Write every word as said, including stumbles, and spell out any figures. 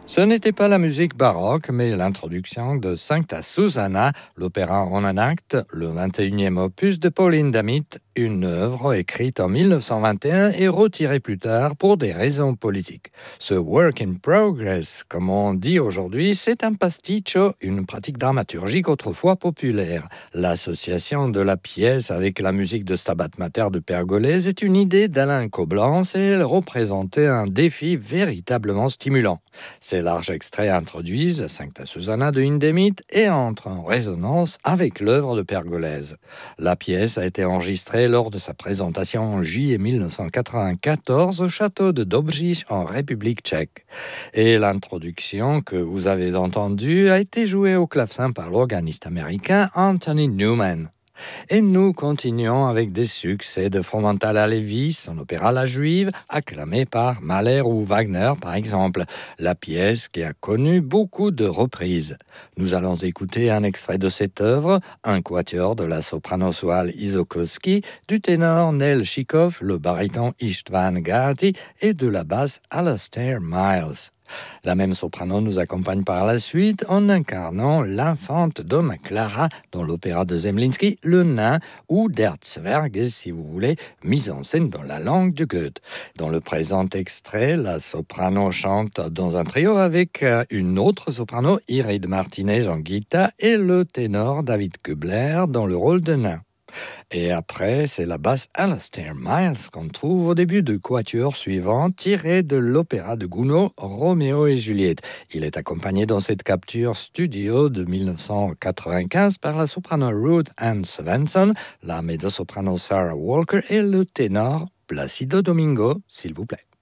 Ce n'était pas la musique baroque, mais l'introduction de Sancta Susanna, l'opéra en un acte, le vingt et unième opus de Pauline Damit, une œuvre écrite en mille neuf cent vingt et un et retirée plus tard pour des raisons politiques. Ce work in progress, comme on dit aujourd'hui, c'est un pasticcio, une pratique dramaturgique autrefois populaire. L'association de la pièce avec la musique de Stabat Mater de Pergolèse est une idée d'Alain Coblence et elle représentait un défi véritablement stimulant. Ces larges extraits introduisent Sancta Susanna de Hindemith et entrent en résonance avec l'œuvre de Pergolèse. La pièce a été enregistrée lors de sa présentation en juillet mille neuf cent quatre-vingt-quatorze au château de Dobříš en République tchèque. Et l'introduction que vous avez entendue a été jouée au clavecin par l'organiste américain Anthony Newman. Et nous continuons avec des succès de Fromental à Lévis, son opéra La Juive, acclamé par Mahler ou Wagner par exemple, la pièce qui a connu beaucoup de reprises. Nous allons écouter un extrait de cette œuvre, un quatuor de la soprano Soal Isokoski, du ténor Nel Chikov, le baryton István Gálti et de la basse Alastair Miles. La même soprano nous accompagne par la suite en incarnant l'infante Donna Clara dans l'opéra de Zemlinsky, Le Nain, ou Der Zwerg, si vous voulez, mise en scène dans la langue de Goethe. Dans le présent extrait, la soprano chante dans un trio avec une autre soprano, Irid Martinez en guitare, et le ténor David Kubler dans le rôle de nain. Et après, c'est la basse Alastair Miles qu'on trouve au début du quatuor suivant, tiré de l'opéra de Gounod, Roméo et Juliette. Il est accompagné dans cette capture studio de mille neuf cent quatre-vingt-quinze par la soprano Ruth Ann Svensson, la mezzo-soprano Sarah Walker et le ténor Placido Domingo, s'il vous plaît.